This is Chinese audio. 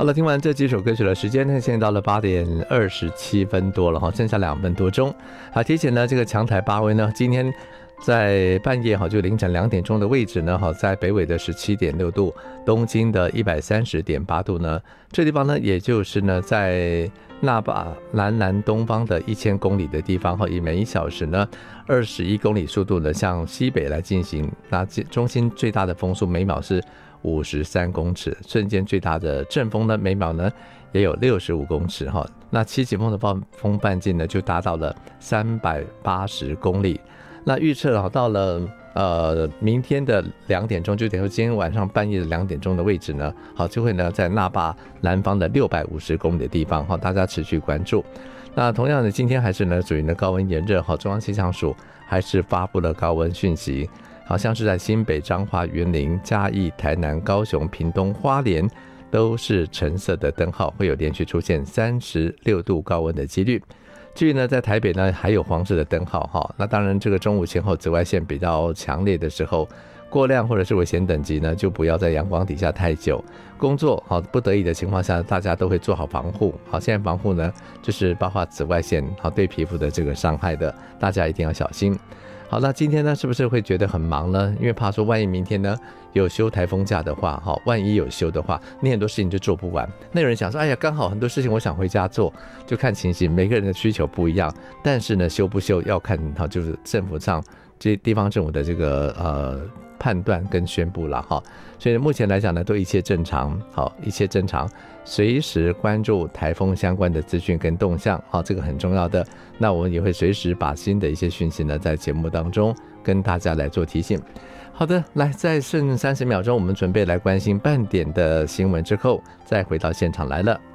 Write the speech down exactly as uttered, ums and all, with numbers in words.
好了，听完这几首歌曲的时间呢，现在到了八点二十七分多了哈，剩下两分多钟。好，提醒呢，这个强台八威呢，今天在半夜哈，就凌晨两点钟的位置呢，哈，在北纬的十七点六度，东经的一百三十点八度呢，这地方呢，也就是呢，在那霸南南东方的一千公里的地方哈，以每一小时呢二十一公里速度呢向西北来进行，那中心最大的风速每秒是五十三公尺，瞬间最大的阵风呢每秒呢也有六十五公尺哈，那七级风的暴风半径呢就达到了三百八十公里。那预测啊，到了呃明天的两点钟，就等于今天晚上半夜的两点钟的位置呢，好，就会呢在那霸南方的六百五十公里的地方哈，大家持续关注。那同样的，今天还是呢属于呢高温炎热哈，中央气象署还是发布了高温讯息，好像是在新北、彰化、云林、嘉义、台南、高雄、屏东、花莲都是橙色的灯号，会有连续出现三十六度高温的几率。至于呢，在台北呢还有黄色的灯号哈，那当然这个中午前后紫外线比较强烈的时候，过量或者是危险等级呢，就不要在阳光底下太久。工作好不得已的情况下，大家都会做好防护。好，现在防护呢，就是包括紫外线好对皮肤的这个伤害的，大家一定要小心。好，那今天呢，是不是会觉得很忙呢？因为怕说万一明天呢有休台风假的话，哈，万一有休的话，你很多事情就做不完。那有人想说，哎呀，刚好很多事情我想回家做，就看情形，每个人的需求不一样。但是呢，休不休要看哈，就是政府上这地方政府的这个呃判断跟宣布了哈。所以目前来讲呢，都一切正常，好，一切正常。随时关注台风相关的资讯跟动向，好，这个很重要的。那我们也会随时把新的一些讯息呢，在节目当中跟大家来做提醒。好的，来，再剩三十秒钟，我们准备来关心半点的新闻之后，再回到现场来了。